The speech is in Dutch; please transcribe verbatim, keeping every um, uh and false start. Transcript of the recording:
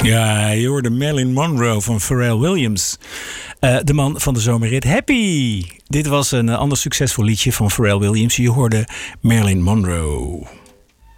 Ja, je hoorde Marilyn Monroe van Pharrell Williams. Uh, de man van de zomerrit Happy. Dit was een uh, ander succesvol liedje van Pharrell Williams. Je hoorde Marilyn Monroe.